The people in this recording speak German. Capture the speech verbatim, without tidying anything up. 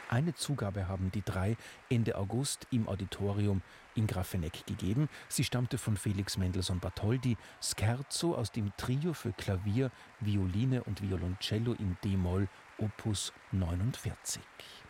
Eine Zugabe haben die drei Ende August im Auditorium in Grafenegg gegeben. Sie stammte von Felix Mendelssohn Bartholdy, Scherzo aus dem Trio für Klavier, Violine und Violoncello in d-Moll, Opus neunundvierzig.